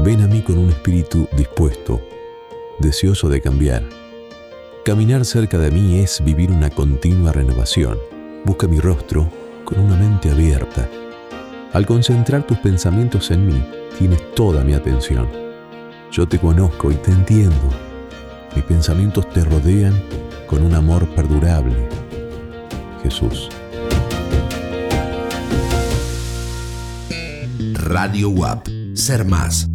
Ven a mí con un espíritu dispuesto, deseoso de cambiar. Caminar cerca de mí es vivir una continua renovación. Busca mi rostro con una mente abierta. Al concentrar tus pensamientos en mí, tienes toda mi atención. Yo te conozco y te entiendo. Mis pensamientos te rodean con un amor perdurable. Jesús. Radio UAP. Ser más.